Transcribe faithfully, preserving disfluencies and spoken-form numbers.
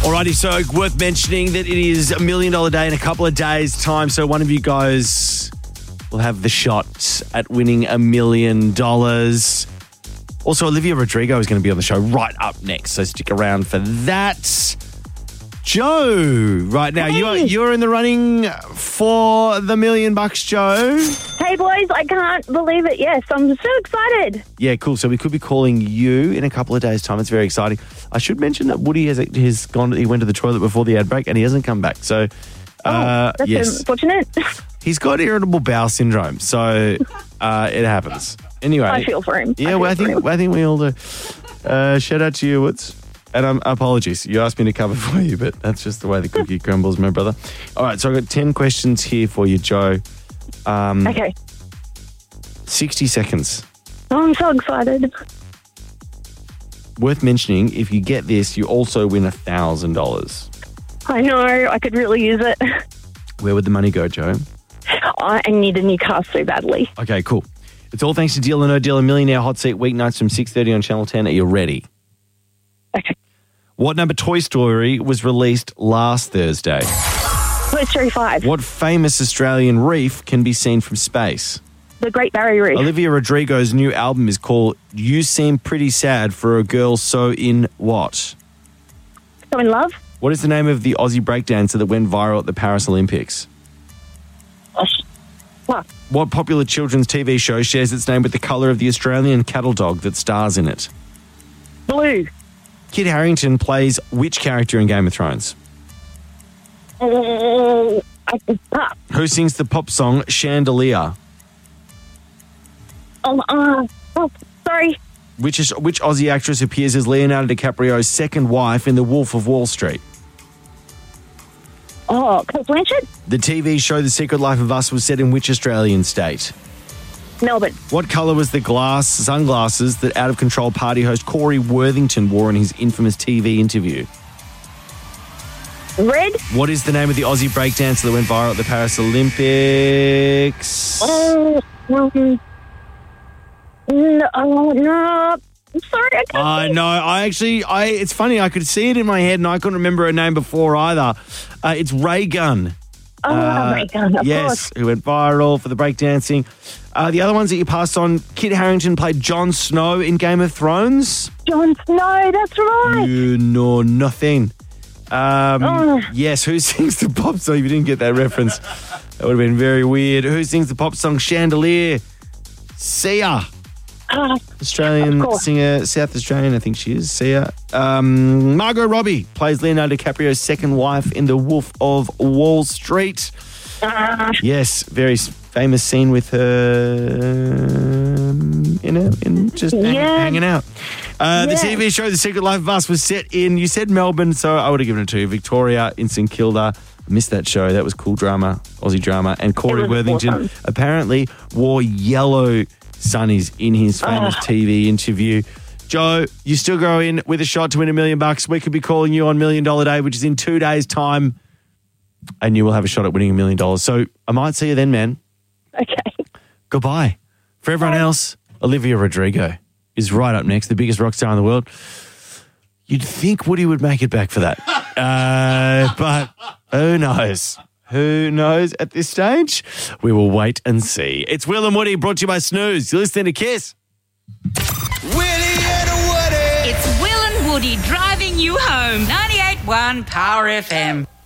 Alrighty, so worth mentioning that it is a million dollar day in a couple of days' time. So one of you guys will have the shot at winning a million dollars. Also, Olivia Rodrigo is going to be on the show right up next, so stick around for that. Joe, right now, Hey. you are you're in the running for the million bucks, Joe. Hey, boys, I can't believe it. Yes, I'm so excited. Yeah, cool. So we could be calling you in a couple of days' time. It's very exciting. I should mention that Woody has, has gone. He went to the toilet before the ad break and he hasn't come back. So, uh, Oh, that's yes, unfortunate. he's got irritable bowel syndrome. So uh, it happens. Anyway, I feel for him. Yeah, I well, I feel for think him. I think we all do. Uh, shout out to you, Woods. And um, apologies, you asked me to cover for you, but that's just the way the cookie crumbles, my brother. All right, so I've got ten questions here for you, Joe. Um, Okay. sixty seconds. Oh, I'm so excited. Worth mentioning, if you get this, you also win one thousand dollars. I know. I could really use it. Where would the money go, Joe? I need a new car so badly. Okay, cool. It's all thanks to Deal or No Deal, a Millionaire Hot Seat weeknights from six thirty on Channel ten. Are you ready? Okay. What number Toy Story was released last Thursday? Toy Story five. What famous Australian reef can be seen from space? The Great Barrier Reef. Olivia Rodrigo's new album is called You Seem Pretty Sad for a Girl So In What? So in love? What is the name of the Aussie breakdancer that went viral at the Paris Olympics? Oh, sh- what? What popular children's T V show shares its name with the colour of the Australian cattle dog that stars in it? Blue. Kit Harington plays which character in Game of Thrones? Oh, I, ah, Who sings the pop song Chandelier? oh, uh, oh, sorry. Which is which Aussie actress appears as Leonardo DiCaprio's second wife in The Wolf of Wall Street? Oh, Kate Blanchett? The T V show The Secret Life of Us was set in which Australian state? Melbourne. What colour was the glass sunglasses that out-of-control party host Corey Worthington wore in his infamous T V interview? Red. What is the name of the Aussie breakdancer that went viral at the Paris Olympics? Oh, um, no, oh, no. I'm sorry. I can't I think. know. I actually, I. It's funny. I could see it in my head, and I couldn't remember her name before either. Uh, it's Ray Gunn. Oh, Uh, my God. Of yes, course. who went viral for the breakdancing. Uh, the other ones that you passed on, Kit Harington played Jon Snow in Game of Thrones. Jon Snow. That's right. You know nothing. Um, Oh. Yes, who sings the pop song? If you didn't get that reference, that would have been very weird. Who sings the pop song Chandelier? Sia. Ah, Australian Of course. singer, South Australian, I think she is, Sia. Um, Margot Robbie plays Leonardo DiCaprio's second wife in The Wolf of Wall Street. ah, Yes, very s- famous scene with her um, in a, in just hang- Yeah. hanging out. Uh, Yeah. The T V show The Secret Life of Us was set in, you said Melbourne, so I would have given it to you, Victoria in St Kilda. I missed that show. That was cool drama, Aussie drama. And Corey It was Worthington awesome. apparently wore yellow sunnies in his famous Ah. T V interview. Joe, you still go in with a shot to win a million bucks. We could be calling you on Million Dollar Day, which is in two days' time, and you will have a shot at winning a million dollars. So I might see you then, man. okay. Goodbye. For everyone else, Olivia Rodrigo is right up next, the biggest rock star in the world. You'd think Woody would make it back for that. uh, but who knows? Who knows at this stage? We will wait and see. It's Will and Woody, brought to you by Snooze. You're listening to Kiss. Willie and Woody. It's Will and Woody driving you home. ninety-eight point one Power F M.